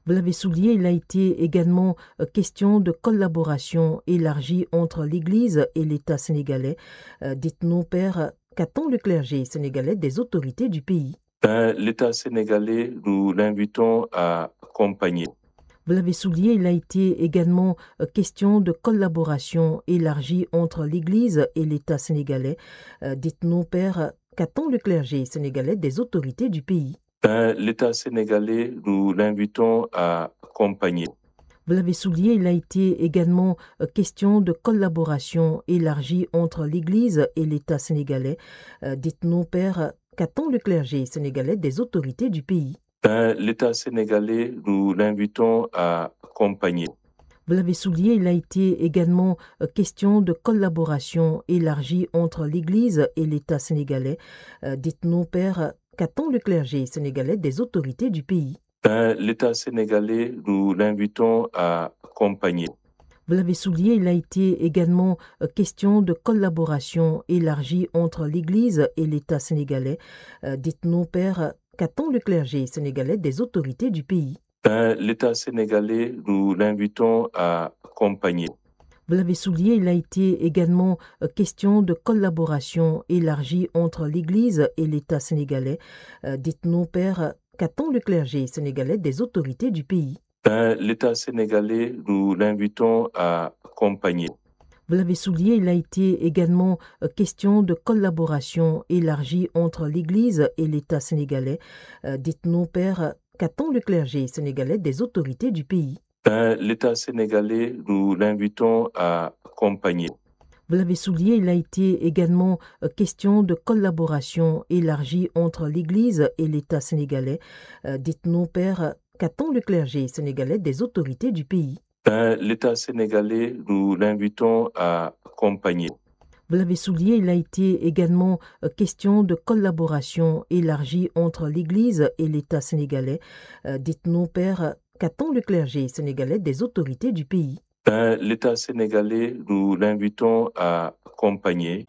Vous l'avez souligné, il a été également question de collaboration élargie entre l'Église et l'État sénégalais. Dites-nous, Père, qu'attend le clergé sénégalais des autorités du pays? L'État sénégalais, nous l'invitons à accompagner. Vous l'avez souligné, il a été également question de collaboration élargie entre l'Église et l'État sénégalais. Dites-nous, Père, qu'attend le clergé sénégalais des autorités du pays? L'État sénégalais, nous l'invitons à accompagner. Vous l'avez souligné, il a été également question de collaboration élargie entre l'Église et l'État sénégalais. Dites-nous, Père, qu'attend le clergé sénégalais des autorités du pays? L'État sénégalais, nous l'invitons à accompagner. Vous l'avez souligné, il a été également question de collaboration élargie entre l'Église et l'État sénégalais. Dites-nous, Père, qu'attend le clergé sénégalais des autorités du pays? L'État sénégalais, nous l'invitons à accompagner. Vous l'avez souligné, il a été également question de collaboration élargie entre l'Église et l'État sénégalais. Dites-nous, Père, qu'attend le clergé sénégalais des autorités du pays? L'État sénégalais, nous l'invitons à accompagner. Vous l'avez souligné, il a été également question de collaboration élargie entre l'Église et l'État sénégalais. Dites-nous, Père, qu'attend le clergé sénégalais des autorités du pays? L'État sénégalais, nous l'invitons à accompagner. Vous l'avez souligné, il a été également question de collaboration élargie entre l'Église et l'État sénégalais. Dites-nous, Père, qu'attend le clergé sénégalais des autorités du pays? L'État sénégalais, nous l'invitons à accompagner. Vous l'avez souligné, il a été également question de collaboration élargie entre l'Église et l'État sénégalais. Dites-nous, Père, qu'attend le clergé sénégalais des autorités du pays? L'État sénégalais, nous l'invitons à accompagner. Vous l'avez souligné, il a été également question de collaboration élargie entre l'Église et l'État sénégalais. Dites-nous, Père, qu'attend le clergé sénégalais des autorités du pays? L'État sénégalais, nous l'invitons à accompagner.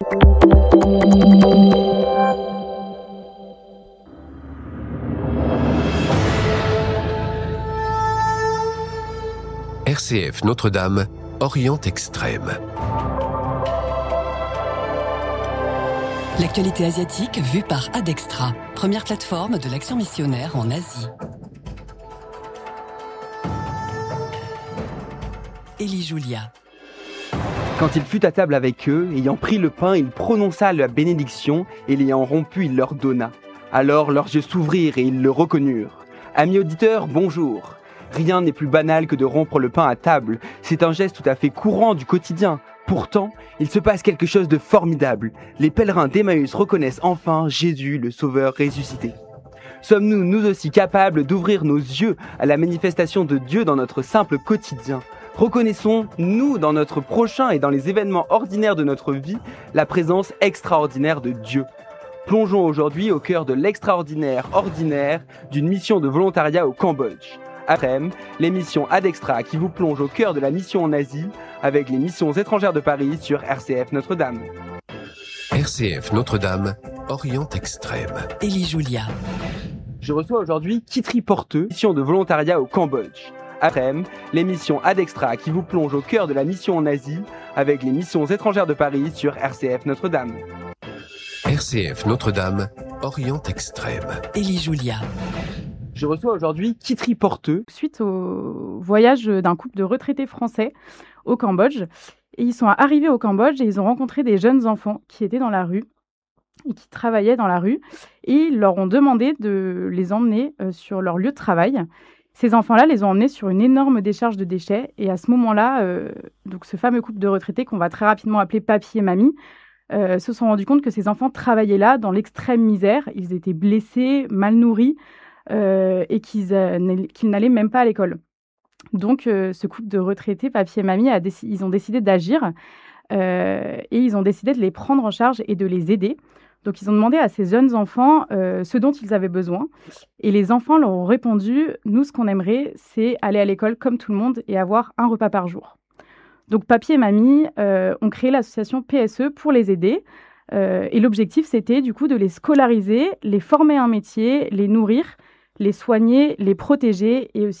RCF Notre-Dame, Orient Extrême. L'actualité asiatique vue par Adextra, première plateforme de l'action missionnaire en Asie. Élie Julia. Quand il fut à table avec eux, ayant pris le pain, il prononça la bénédiction, et l'ayant rompu, il leur donna. Alors leurs yeux s'ouvrirent et ils le reconnurent. Amis auditeurs, bonjour. Rien n'est plus banal que de rompre le pain à table. C'est un geste tout à fait courant du quotidien. Pourtant, il se passe quelque chose de formidable. Les pèlerins d'Emmaüs reconnaissent enfin Jésus, le Sauveur ressuscité. Sommes-nous, nous aussi, capables d'ouvrir nos yeux à la manifestation de Dieu dans notre simple quotidien ? Reconnaissons-nous dans notre prochain et dans les événements ordinaires de notre vie la présence extraordinaire de Dieu. Plongeons aujourd'hui au cœur de l'extraordinaire ordinaire d'une mission de volontariat au Cambodge. Après l'émission Adextra qui vous plonge au cœur de la mission en Asie avec les missions étrangères de Paris sur RCF Notre-Dame. RCF Notre-Dame, Orient Extrême. Élie Julia. Je reçois aujourd'hui Kitri Porteux, mission de volontariat au Cambodge. Après l'émission Adextra qui vous plonge au cœur de la mission en Asie avec les missions étrangères de Paris sur RCF Notre-Dame. RCF Notre-Dame, Orient Extrême. Élie Julia. Je reçois aujourd'hui Kitri Porteux. Suite au voyage d'un couple de retraités français au Cambodge. Et ils sont arrivés au Cambodge et ils ont rencontré des jeunes enfants qui étaient dans la rue et qui travaillaient dans la rue. Et ils leur ont demandé de les emmener sur leur lieu de travail. Ces enfants-là les ont emmenés sur une énorme décharge de déchets. Et à ce moment-là, donc ce fameux couple de retraités qu'on va très rapidement appeler papy et mamie, se sont rendus compte que ces enfants travaillaient là dans l'extrême misère. Ils étaient blessés, mal nourris et qu'ils n'allaient même pas à l'école. Donc ce couple de retraités, papy et mamie, ils ont décidé d'agir et ils ont décidé de les prendre en charge et de les aider. Donc, ils ont demandé à ces jeunes enfants ce dont ils avaient besoin. Et les enfants leur ont répondu, nous, ce qu'on aimerait, c'est aller à l'école comme tout le monde et avoir un repas par jour. Donc, papy et mamie ont créé l'association PSE pour les aider. Et l'objectif, c'était du coup de les scolariser, les former à un métier, les nourrir, les soigner, les protéger et aussi